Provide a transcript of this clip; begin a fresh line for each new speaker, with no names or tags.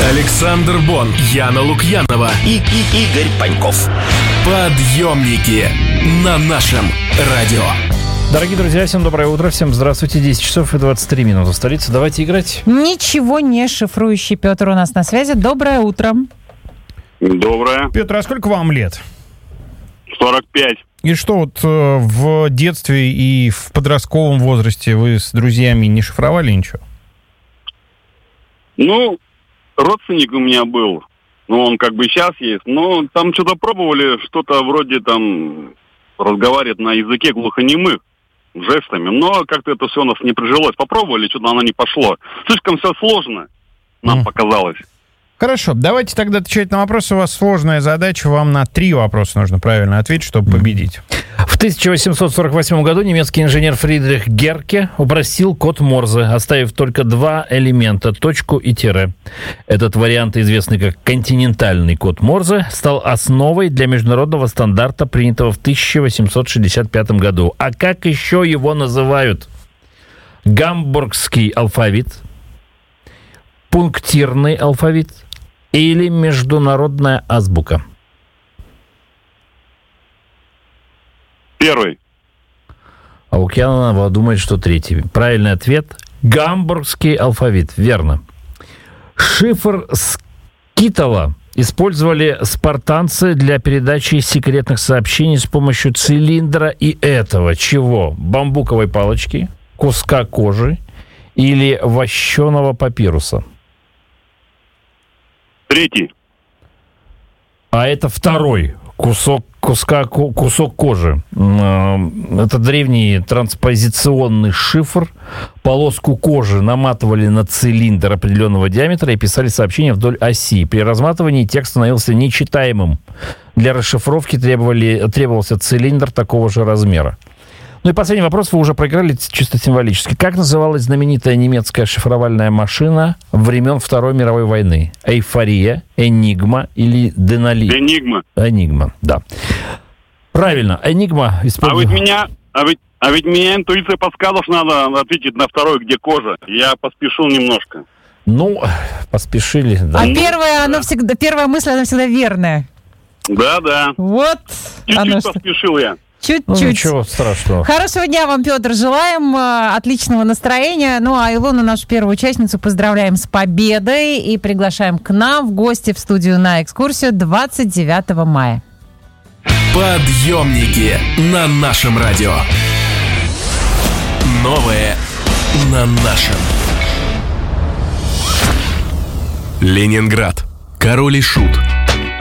Александр Бон, Яна Лукьянова
и Игорь Паньков.
Подъемники на нашем радио.
Дорогие друзья, всем доброе утро, всем здравствуйте. 10 часов и 23 минуты. Столица, давайте играть.
Ничего не шифрующий Петр у нас на связи. Доброе утро.
Доброе.
Петр, а сколько вам лет?
45.
И что вот в детстве и в подростковом возрасте вы с друзьями не шифровали ничего?
Ну, родственник у меня был. Ну, он как бы сейчас есть. Но там что-то пробовали, что-то вроде там разговаривать на языке глухонемых, жестами. Но как-то это все у нас не прижилось. Попробовали, что-то оно не пошло. Слишком все сложно, нам показалось.
Хорошо, давайте тогда отвечать на вопросы. У вас сложная задача, вам на 3 вопроса нужно правильно ответить, чтобы победить. В 1848 году немецкий инженер Фридрих Герке упростил код Морзе, оставив только 2 элемента, точку и тире. Этот вариант, известный как континентальный код Морзе, стал основой для международного стандарта, принятого в 1865 году. А как еще его называют? Гамбургский алфавит, пунктирный алфавит или международная азбука?
Первый.
А Лукьянова думает, что 3. Правильный ответ – гамбургский алфавит. Верно. Шифр Скитала использовали спартанцы для передачи секретных сообщений с помощью цилиндра и этого чего? Бамбуковой палочки, куска кожи или вощеного папируса?
3.
А это 2. Кусок кожи. Это древний транспозиционный шифр. Полоску кожи наматывали на цилиндр определенного диаметра и писали сообщения вдоль оси. При разматывании текст становился нечитаемым. Для расшифровки требовался цилиндр такого же размера. Ну и последний вопрос, вы уже проиграли чисто символически. Как называлась знаменитая немецкая шифровальная машина времен Второй мировой войны? Эйфория, Энигма или Денали? Энигма, да. Правильно, Энигма использовала...
А ведь меня интуиция подсказала, что надо ответить на 2, где кожа. Я поспешил немножко.
Ну, поспешили, да.
А первая мысль, она всегда верная.
Да.
Вот.
Чуть-чуть поспешил я.
Чуть-чуть.
Ну, ничего страшного.
Хорошего дня вам, Петр, желаем, отличного настроения. Ну, а Илону, нашу первую участницу, поздравляем с победой и приглашаем к нам в гости в студию на экскурсию 29 мая.
Подъемники на нашем радио. Новое на нашем. Ленинград. Король и Шут.